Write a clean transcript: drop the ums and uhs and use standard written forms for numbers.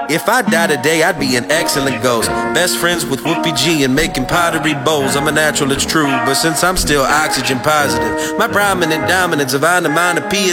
If I die today, I'd be an excellent ghost. Best friends with Whoopi G and making pottery bowls. I'm a natural, it's true, but since I'm still oxygen positive, my prominent dominance of onomatopoeia